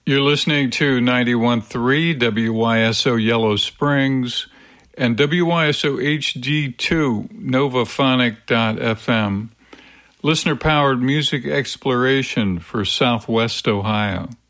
You're listening to 91.3 WYSO Yellow Springs and WYSO HD2 Novaphonic.fm, listener-powered music exploration for Southwest Ohio.